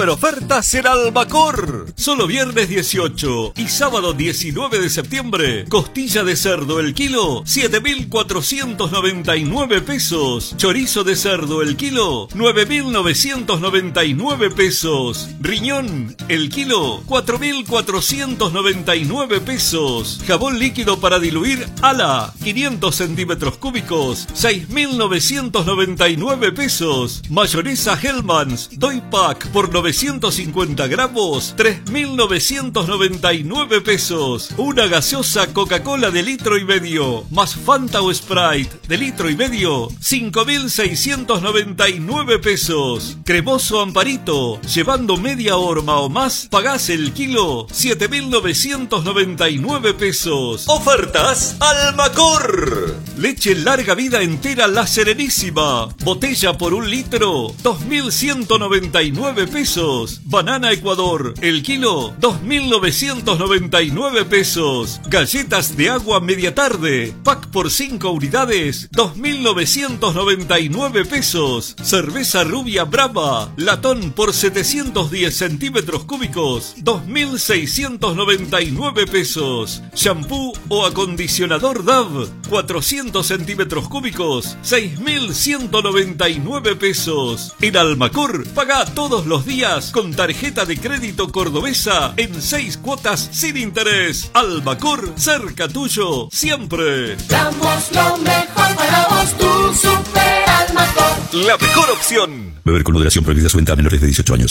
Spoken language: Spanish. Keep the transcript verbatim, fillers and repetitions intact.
Pero ofertas en Albacor. Solo viernes dieciocho y sábado diecinueve de septiembre. Costilla de cerdo el kilo, siete mil cuatrocientos noventa y nueve pesos. Chorizo de cerdo el kilo, nueve mil novecientos noventa y nueve pesos. Riñón el kilo, cuatro mil cuatrocientos noventa y nueve pesos. Jabón líquido para diluir Ala, quinientos centímetros cúbicos, seis mil novecientos noventa y nueve pesos. Mayonesa Hellmann's Doy Pack por novecientos cincuenta gramos, tres mil novecientos noventa y nueve pesos. Una gaseosa Coca-Cola de litro y medio, más Fanta o Sprite de litro y medio, cinco mil seiscientos noventa y nueve pesos. Cremoso Amparito, llevando media horma o más, pagás el kilo, siete mil novecientos noventa y nueve pesos. Ofertas Albacor. Leche larga vida entera La Serenísima, botella por un litro, dos mil ciento noventa y nueve pesos. Banana Ecuador, el kilo, dos mil novecientos noventa y nueve pesos. Galletas de agua media tarde, pack por cinco unidades, dos mil novecientos noventa y nueve pesos. Cerveza rubia Brahma, latón por setecientos diez centímetros cúbicos, dos mil seiscientos noventa y nueve pesos. Shampoo o acondicionador Dove, cuatrocientos centímetros cúbicos, seis mil ciento noventa y nueve pesos. En Almacor, paga todos los días con tarjeta de crédito cordobesa en seis cuotas sin interés. Albacor, cerca tuyo, siempre. Damos lo mejor para vos, tu Super Almacor. La mejor opción. Beber con moderación, prohibida su venta a menores de dieciocho años.